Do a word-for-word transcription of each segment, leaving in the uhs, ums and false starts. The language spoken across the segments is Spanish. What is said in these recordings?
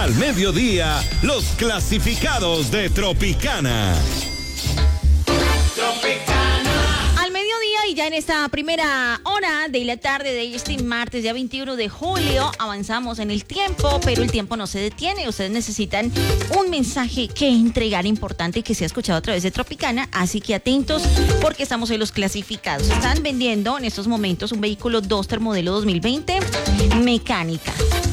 Al mediodía, los clasificados de Tropicana. Tropicana. Al mediodía y ya en esta primera hora de la tarde de este martes, día veintiuno de julio, avanzamos en el tiempo, pero el tiempo no se detiene. Ustedes necesitan un mensaje que entregar importante que se ha escuchado a través de Tropicana, así que atentos porque estamos en los clasificados. Están vendiendo en estos momentos un vehículo Duster modelo dos mil veinte mecánica.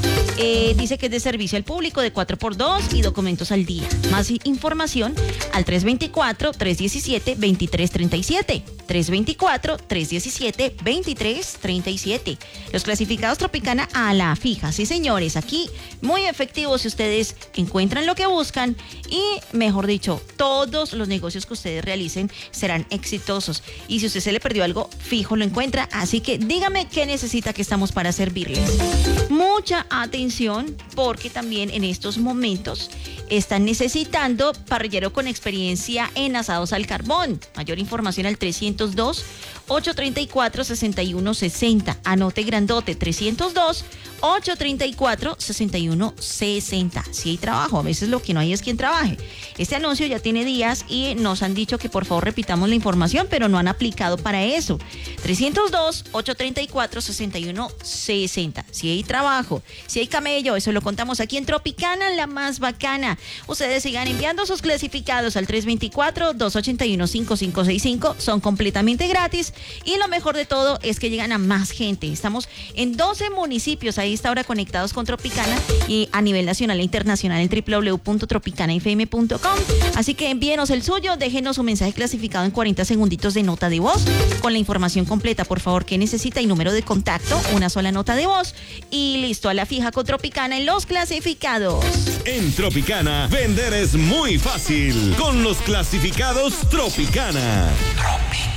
Eh, dice que es de servicio al público de cuatro por dos y documentos al día. Más información al tres dos cuatro, tres uno siete, dos tres tres siete. tres dos cuatro, tres uno siete, dos tres tres siete. Los clasificados Tropicana a la fija. Sí, señores, aquí muy efectivos si ustedes encuentran lo que buscan y, mejor dicho, todos los negocios que ustedes realicen serán exitosos. Y si usted se le perdió algo, fijo lo encuentra. Así que dígame qué necesita, que estamos para servirles. Mucha atención porque también en estos momentos están necesitando parrillero con experiencia en asados al carbón. Mayor información al trescientos dos, ochocientos treinta y cuatro, sesenta y uno sesenta. Anote grandote, trescientos dos, ochocientos treinta y cuatro, sesenta y uno sesenta. Si hay trabajo, a veces lo que no hay es quien trabaje. Este anuncio ya tiene días y nos han dicho que por favor repitamos la información, pero no han aplicado para eso. trescientos dos, ochocientos treinta y cuatro, sesenta y uno sesenta. Si hay trabajo, si hay camello, eso lo contamos aquí en Tropicana, la más bacana. Ustedes sigan enviando sus clasificados al tres dos cuatro, dos ocho uno, cinco cinco seis cinco. Son completamente gratis y lo mejor de todo es que llegan a más gente. Estamos en doce municipios ahí está ahora conectados con Tropicana y a nivel nacional e internacional en doble u doble u doble u punto tropicana f m punto com. Así que envíenos el suyo, déjenos un mensaje clasificado en cuarenta segunditos de nota de voz con la información completa, por favor, que necesita y número de contacto, una sola nota de voz y listo, a la fija con Tropicana en los clasificados. En Tropicana, vender es muy fácil con los clasificados Tropicana.